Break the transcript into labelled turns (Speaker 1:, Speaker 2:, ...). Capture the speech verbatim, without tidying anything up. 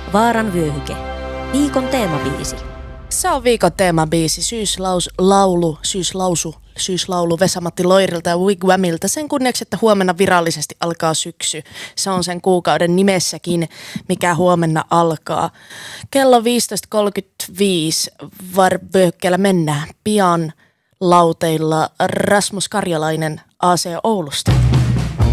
Speaker 1: Vaaran vyöhyke. Viikon teemabiisi.
Speaker 2: Se on viikon teemabiisi, syyslaulu, syyslausu, syyslaulu Vesa-Matti Loirilta ja Wigwamilta sen kunniaksi, että huomenna virallisesti alkaa syksy. Se on sen kuukauden nimessäkin, mikä huomenna alkaa. Kello viisitoista kolmekymmentäviisi Varvyöhykkeellä mennään pian lauteilla Rasmus Karjalainen A C Oulusta.